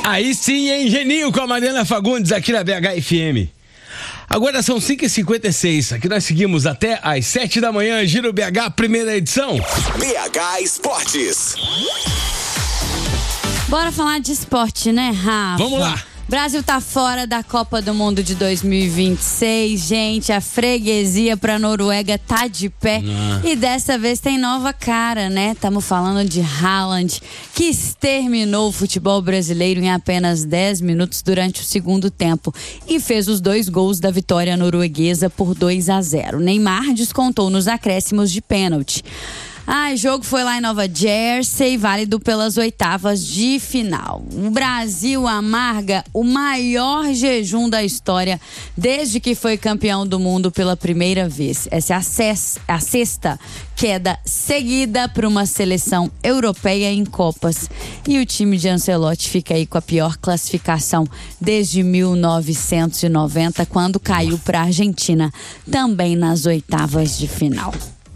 Aí sim, hein, Geninho, com a Mariana Fagundes aqui na BH-FM. Agora são 5h56, aqui nós seguimos até às 7 da manhã, Giro BH, primeira edição. BH Esportes. Bora falar de esporte, né, Rafa? Vamos lá. Brasil tá fora da Copa do Mundo de 2026, gente, a freguesia pra Noruega tá de pé e dessa vez tem nova cara, né? Estamos falando de Haaland, que exterminou o futebol brasileiro em apenas 10 minutos durante o segundo tempo e fez os 2 gols da vitória norueguesa por 2-0. Neymar descontou nos acréscimos de pênalti. O jogo foi lá em Nova Jersey, válido pelas oitavas de final. O Brasil amarga o maior jejum da história desde que foi campeão do mundo pela primeira vez. Essa é a sexta queda seguida para uma seleção europeia em Copas. E o time de Ancelotti fica aí com a pior classificação desde 1990, quando caiu para a Argentina, também nas oitavas de final.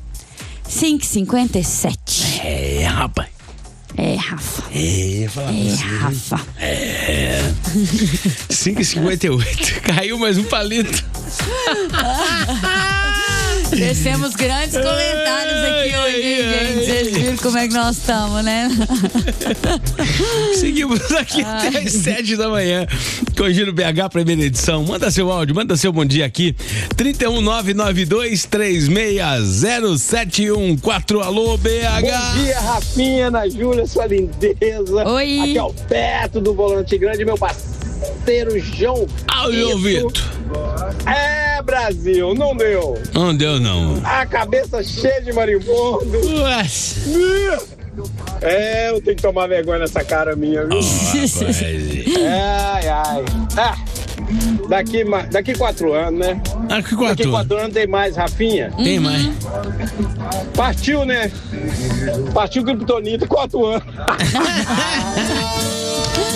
5h57. Rapaz. Rafa. Rafa. 5h58. Caiu mais um palito. Temos grandes comentários aqui hoje, gente. Vocês viram como é que nós estamos, né? Seguimos aqui até às 7 da manhã com o Giro BH, primeira edição. Manda seu áudio, manda seu bom dia aqui. 31992360714. Alô, BH. Bom dia, Rafinha, Ana Júlia, sua lindeza. Oi. Aqui é o Beto do Volante Grande, meu parceiro João. Alô, Vitor. Brasil, não deu. Não deu, não. A cabeça cheia de marimbondo. Eu tenho que tomar vergonha nessa cara minha, viu? Daqui 4 anos, né? Daqui 4 anos tem mais, Rafinha. Tem mais. Partiu, né? Partiu Kryptonita, 4 anos.